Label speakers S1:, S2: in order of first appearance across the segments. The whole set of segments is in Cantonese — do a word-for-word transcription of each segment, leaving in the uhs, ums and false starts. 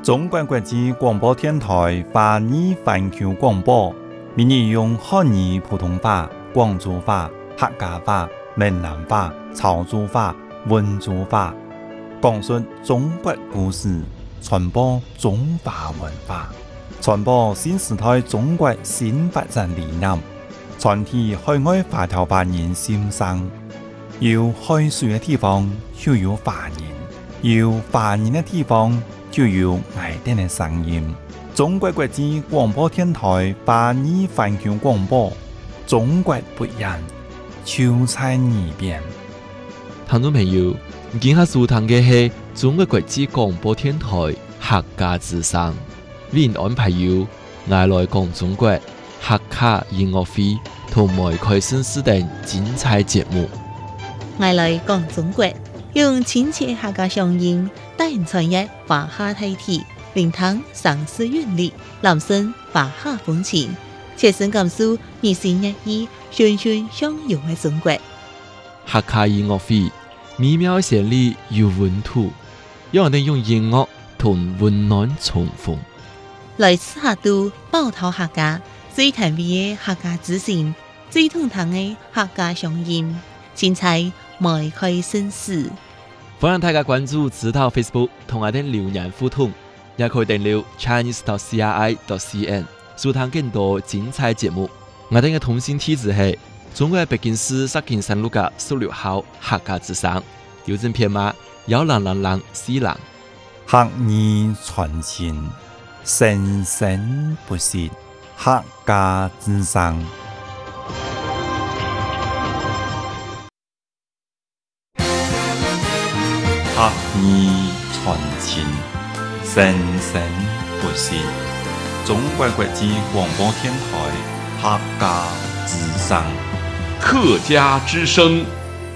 S1: 中国国际广播电台华语环球广播，每日用汉语普通话、广州话、客家话、闽南话、潮州话、温州话，讲述中国故事，传播中华文化，传播新时代中国新发展理念，传递海外华侨华人心声。有海水的地方就有华人，有华人的地方就有爱丁的声音。中国国际广播电台华语环球广播，中国不一样，就在耳边。
S2: 听众朋友，今下收听的是中国国际广播电台客家之声，为您安排有我来讲中国客家音乐会同埋开新时等精彩节目。
S3: 我来讲中国，用亲切客家乡音带人传入华夏大地，聆听城市韵律，揽声华夏风情，切身感受日新月异、循循相融的中国。
S2: 客家音乐会美妙旋律有温度，让人用音乐同温暖重逢。
S3: 来自客都包头客家，最甜美的客家之声，最通透的客家乡音，精彩迈开新事。
S2: 欢迎大家关注指导 Facebook 同我哋留言互動，也可以訂閱 Chinese dot C R I dot C N 收聽更多精彩節目。我哋嘅通訊地址係中國北京市石景山路嘅十六號客家之聲，郵政編碼幺零零零四零。
S1: 客語傳情，生生不息，客家之聲。客語傳情，生生不息。中國國際廣播電台客家之聲。
S4: 客家之聲。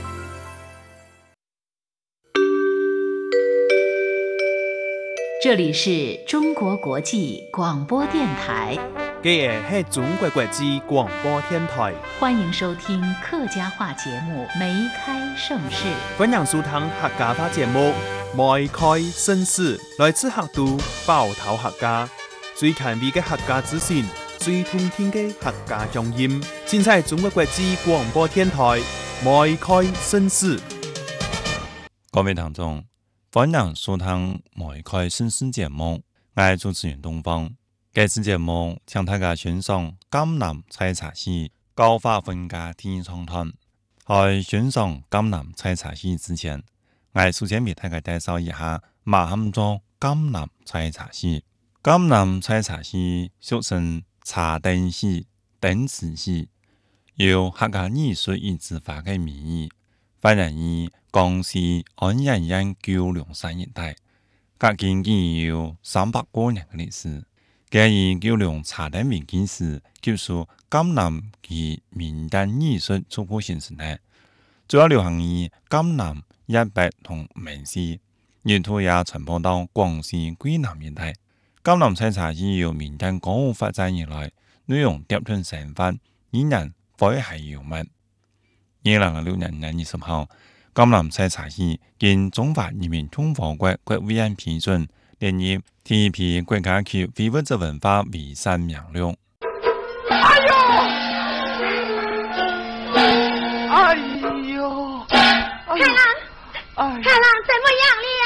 S5: 这里是中国国际广播电台。
S6: 这个是中国国际广播电台，
S5: 欢迎收听客家话节目《梅开盛世》。
S6: 欢迎收听客家话节目《梅开盛世》，来自客都包头客家，最甜美的客家之声，最通天的客家乡音，尽在中国国际广播电台《梅开盛世》。
S1: 各位聽眾，歡迎收聽《梅開盛世》節目，我係主持人東方。這次節目請大家欣賞江南採茶戲高發分家天唱團。在欣賞江南採茶戲之前，我首先為大家介紹一下乜嘢叫江南採茶戲。江南採茶戲俗稱茶燈戲、燈池戲，由客家藝術與執法嘅名義，發源於江西安陽縣九龍山一帶，隔今已有三百多年嘅歷史。介於九龍茶燈名經時，接受江南及民間藝術初步形成呢，主要流行於江南、一北同閩西，沿途也傳播到廣西桂南一帶。江南採茶戲由民間歌舞發展以來，內容疊吞成法，依然詼諧幽默。二零零六年二月十號，江南採茶戲經中華人民共和國國務院批准，列入第一批國家級非物質文化遺產名錄。
S7: 哎呦！哎呦！海浪，海浪怎麼樣哩？